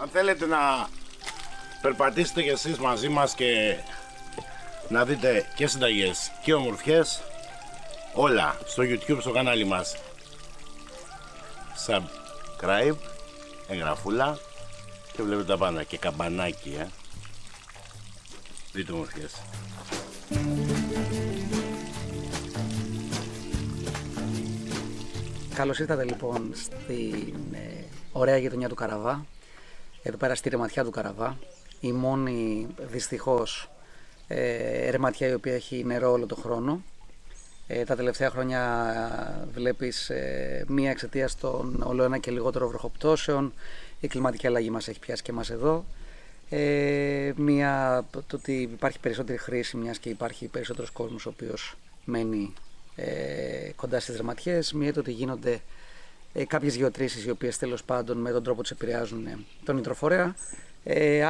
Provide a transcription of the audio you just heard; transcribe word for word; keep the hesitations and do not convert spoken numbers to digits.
Αν θέλετε να περπατήσετε κι εσείς μαζί μας και να δείτε και συνταγές και ομορφιές, όλα στο YouTube στο κανάλι μας. Subscribe, εγγραφούλα και βλέπετε τα πάντα και καμπανάκι, ε. Δείτε ομορφιές. Καλώς ήρθατε λοιπόν στην ε, ωραία γειτονιά του Καραβά, εδώ πέρα στη ρεματιά του Καραβά, η μόνη δυστυχώς ε, ρεματιά η οποία έχει νερό όλο το χρόνο. Ε, τα τελευταία χρόνια βλέπεις ε, μία εξαιτίας των ολοένα και λιγότερο βροχοπτώσεων, η κλιματική αλλαγή μας έχει πιάσει και εμάς εδώ. Ε, μία, το ότι υπάρχει περισσότερη χρήση μιας και υπάρχει περισσότερος κόσμος ο οποίος μένει ε, κοντά στις ρεματιές, μία το ότι γίνονται ε, κάποιες γεωτρήσεις οι οποίες τέλος πάντων με τον τρόπο τους επηρεάζουν ε, τον νητροφορέα. Ε,